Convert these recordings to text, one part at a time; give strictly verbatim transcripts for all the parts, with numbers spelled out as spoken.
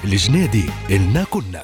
الجنيدي إلنا كنا.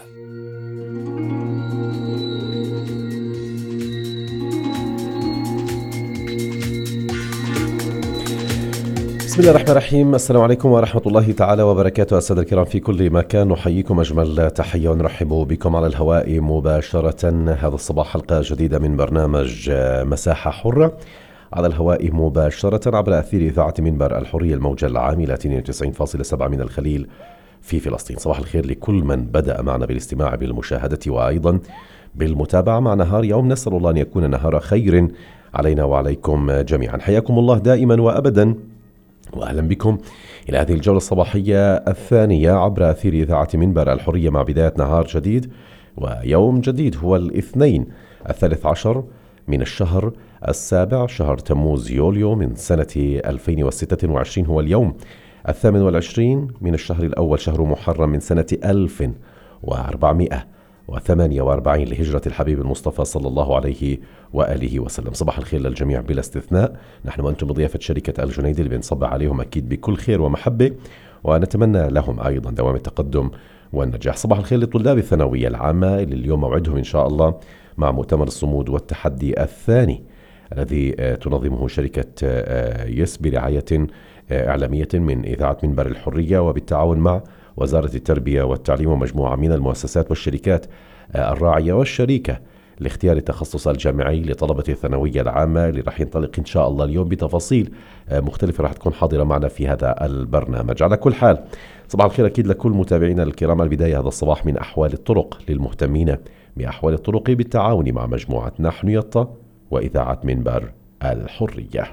بسم الله الرحمن الرحيم. السلام عليكم ورحمة الله تعالى وبركاته. السادة الكرام في كل مكان نحييكم أجمل تحية ونرحب بكم على الهواء مباشرة هذا الصباح، حلقة جديدة من برنامج مساحة حرة على الهواء مباشرة عبر أثير إذاعة منبر الحرية الموجة العاملة اثنين وتسعين فاصلة سبعة من الخليل في فلسطين. صباح الخير لكل من بدأ معنا بالاستماع بالمشاهدة وأيضا بالمتابعة مع نهار يوم، نسأل الله أن يكون نهار خير علينا وعليكم جميعا. حياكم الله دائما وأبدا وأهلا بكم إلى هذه الجولة الصباحية الثانية عبر أثير إذاعة منبر الحرية مع بداية نهار جديد ويوم جديد. هو الاثنين الثالث عشر من الشهر السابع، شهر تموز يوليو من سنة ألفين وستة وعشرين. هو اليوم الثامن والعشرين من الشهر الأول، شهر محرم من سنة ألف وأربعمائة وثمانية وأربعين لهجرة الحبيب المصطفى صلى الله عليه وآله وسلم. صباح الخير للجميع بلا استثناء. نحن وأنتم بضيافة شركة الجنيدي اللي بنصبح عليهم أكيد بكل خير ومحبة، ونتمنى لهم أيضا دوام التقدم والنجاح. صباح الخير لطلاب الثانوية العامة اللي اليوم موعدهم إن شاء الله مع مؤتمر الصمود والتحدي الثاني الذي تنظمه شركة يس برعاية إعلامية من إذاعة منبر الحرية وبالتعاون مع وزارة التربية والتعليم ومجموعة من المؤسسات والشركات الراعية والشريكة لاختيار التخصص الجامعي لطلبة الثانوية العامة اللي راح ينطلق إن شاء الله اليوم بتفاصيل مختلفة راح تكون حاضرة معنا في هذا البرنامج. على كل حال صباح الخير أكيد لكل متابعينا الكرام. البداية هذا الصباح من أحوال الطرق للمهتمين بأحوال الطرق بالتعاون مع مجموعة نحن يطا وإذاعة منبر الحرية.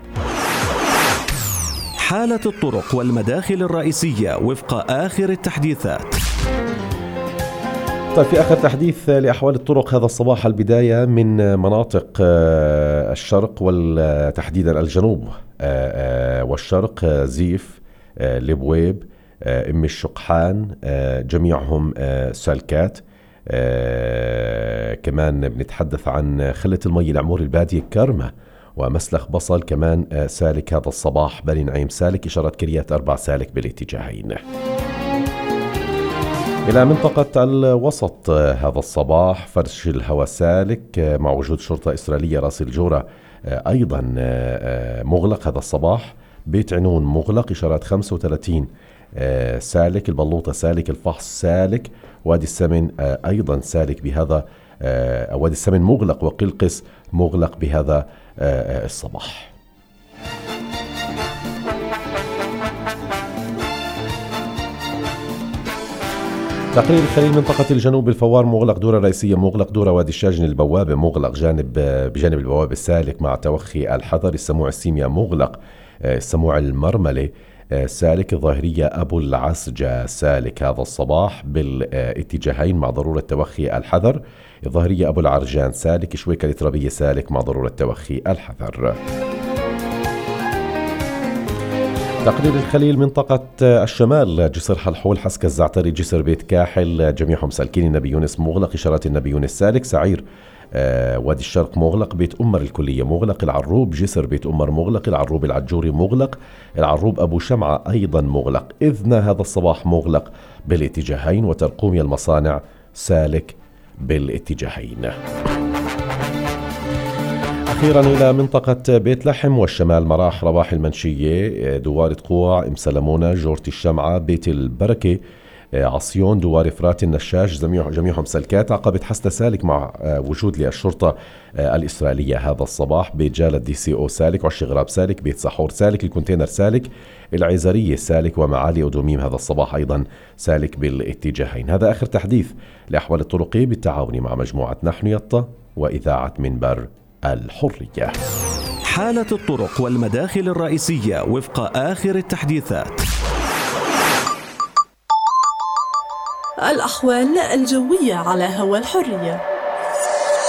حالة الطرق والمداخل الرئيسية وفق آخر التحديثات. طيب في آخر تحديث لأحوال الطرق هذا الصباح، البداية من مناطق الشرق وتحديدا الجنوب والشرق، زيف، لبويب، أم الشقحان، جميعهم سالكات. كمان بنتحدث عن خلة المي العمور البادية كرمة ومسلخ بصل كمان سالك هذا الصباح. بني نعيم سالك، إشارة كريات أربع سالك بالاتجاهين. إلى منطقة الوسط هذا الصباح، فرش الهواء سالك مع وجود شرطة إسرائيلية راس الجورة أيضا مغلق هذا الصباح. بيت عنون مغلق، إشارات خمسة وثلاثين سالك. البلوطة سالك، الفحص سالك، وادي السمن أيضا سالك بهذا، وادي السمن مغلق وقلقس مغلق بهذا الصباح. تقرير الخليل منطقة الجنوب، الفوار مغلق، دورة رئيسية مغلق، دورة وادي الشاجن البوابة مغلق جانب بجانب البوابة السالك مع توخي الحذر. السموع السيميا مغلق، السموع المرملة سالك، الظاهرية أبو العسجة سالك هذا الصباح بالاتجاهين مع ضرورة توخي الحذر. الظاهرية أبو العرجان سالك، شويكة الترابية سالك مع ضرورة توخي الحذر. تقرير الخليل منطقة الشمال، جسر حلحول، حسك الزعتري، جسر بيت كاحل، جميعهم سالكين. النبي يونس مغلق، إشارات النبي يونس سالك. سعير آه وادي الشرق مغلق، بيت أمر الكلية مغلق. العروب جسر بيت أمر مغلق، العروب العجوري مغلق، العروب أبو شمعة أيضا مغلق. إذن هذا الصباح مغلق بالاتجاهين، وترقومي المصانع سالك بالاتجاهين. أخيرا إلى منطقة بيت لحم والشمال، مراح، رباح المنشية، دوار قوع، ام سلمونة، جورة الشمعة، بيت البركة، عصيون، دوار فرات النشاش، جميع جميعهم سلكات. عقبة حسنة سالك مع وجود للشرطة الإسرائيلية هذا الصباح. بيت جالة دي سي او سالك، عش غراب سالك، بيت سحور سالك، الكونتينر سالك، العزرية سالك، ومعالي أدوميم هذا الصباح أيضا سالك بالاتجاهين. هذا آخر تحديث لأحوال الطرق بالتعاون مع مجموعة نحن يطا وإذاعة منبر الحرية. حالة الطرق والمداخل الرئيسية وفق آخر التحديثات. الأحوال الجوية على هوا الحرية.